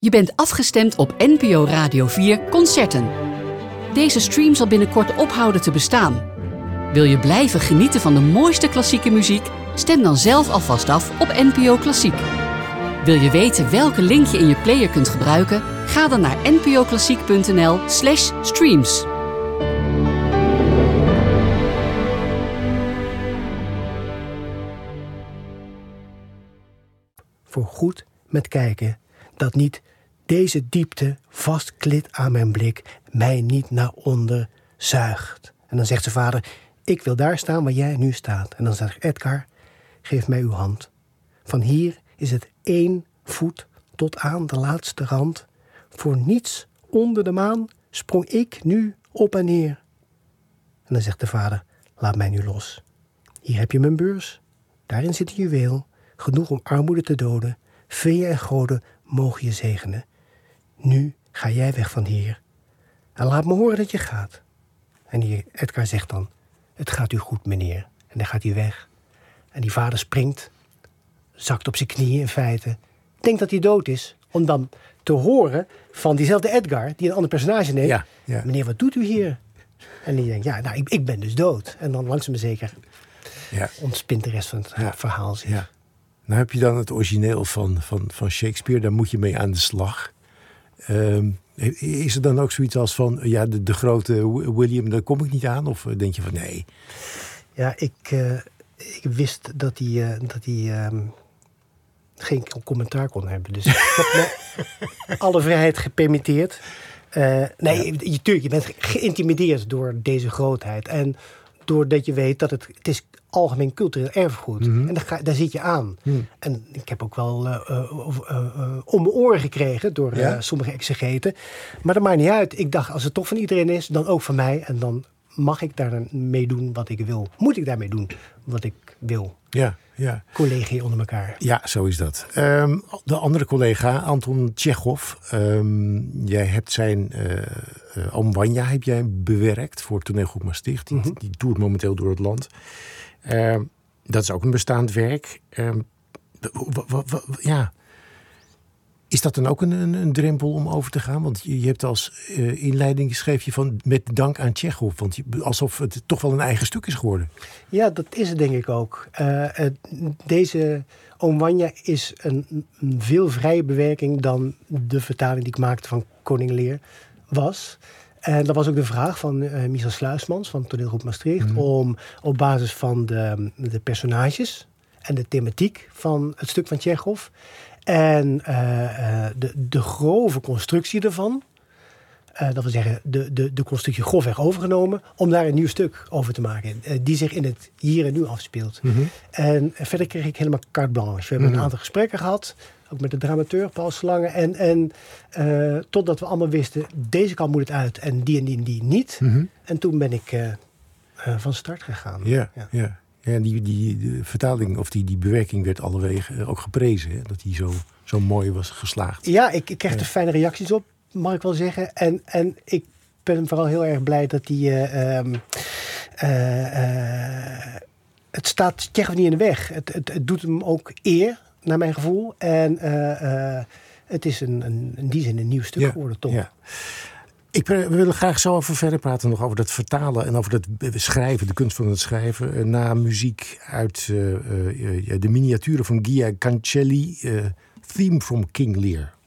Je bent afgestemd op NPO Radio 4 Concerten. Deze stream zal binnenkort ophouden te bestaan. Wil je blijven genieten van de mooiste klassieke muziek? Stem dan zelf alvast af op NPO Klassiek. Wil je weten welke link je in je player kunt gebruiken? Ga dan naar npoklassiek.nl/streams. Voor goed met kijken, dat niet deze diepte vastklit aan mijn blik, mij niet naar onder zuigt. En dan zegt zijn vader, ik wil daar staan waar jij nu staat. En dan zegt Edgar, geef mij uw hand. Van hier is het 1 voet tot aan de laatste rand. Voor niets onder de maan sprong ik nu op en neer. En dan zegt de vader, laat mij nu los. Hier heb je mijn beurs. Daarin zit een juweel, genoeg om armoede te doden. Feeën en goden mogen je zegenen. Nu ga jij weg van hier. En laat me horen dat je gaat. En die Edgar zegt dan, het gaat u goed, meneer. En dan gaat hij weg. En die vader springt, zakt op zijn knieën in feite. Denkt dat hij dood is, om dan te horen van diezelfde Edgar, die een ander personage neemt. Ja. Meneer, wat doet u hier? En die denkt, ik ben dus dood. En dan langzaam maar zeker ontspint de rest van het verhaal zich. Ja. Nou heb je dan het origineel van Shakespeare, daar moet je mee aan de slag. Is er dan ook zoiets als van, de grote William, daar kom ik niet aan? Of denk je van, nee? Ja, ik wist dat hij geen commentaar kon hebben. Dus ik heb me alle vrijheid gepermitteerd. Je bent geïntimideerd door deze grootheid. En doordat je weet dat het is algemeen cultureel erfgoed. Mm-hmm. En daar zit je aan. Mm. En ik heb ook wel om mijn oren gekregen door sommige exegeten. Maar dat maakt niet uit. Ik dacht, als het toch van iedereen is, dan ook van mij. En dan mag ik daarmee doen wat ik wil. Moet ik daarmee doen wat ik wil. Ja. Collega's onder elkaar. Ja, zo is dat. De andere collega, Anton Tjechov. Jij hebt zijn Oom Vanja heb jij bewerkt voor Toneelgroep Maastricht. Die toert momenteel door het land. Dat is ook een bestaand werk. Is dat dan ook een drempel om over te gaan? Want je hebt als inleiding schreef je van met dank aan Tjechov. Want alsof het toch wel een eigen stuk is geworden. Ja, dat is het denk ik ook. Deze Oom Vanja is een veel vrije bewerking dan de vertaling die ik maakte van Koning Lear was. En dat was ook de vraag van Michel Sluismans van Toneelgroep Maastricht. Om op basis van de personages en de thematiek van het stuk van Tjechov en de grove constructie ervan, dat wil zeggen de constructie grofweg overgenomen, om daar een nieuw stuk over te maken. Die zich in het hier en nu afspeelt. Mm-hmm. En verder kreeg ik helemaal carte blanche. We hebben een aantal gesprekken gehad, ook met de dramateur Paul Slangen. En totdat we allemaal wisten, deze kant moet het uit en die niet. Mm-hmm. En toen ben ik van start gegaan. Ja. Ja, en die vertaling of die bewerking werd allewege ook geprezen. Hè? Dat die zo mooi was geslaagd. Ja, ik kreeg er fijne reacties op, mag ik wel zeggen. En ik ben vooral heel erg blij dat die het staat Tjechov niet in de weg. Het doet hem ook eer, naar mijn gevoel. En het is in die zin een nieuw stuk geworden, toch? Ja. We willen graag zo over verder praten, nog over dat vertalen en over dat schrijven, de kunst van het schrijven. Na muziek uit de miniaturen van Gia Cancelli, Theme from King Lear.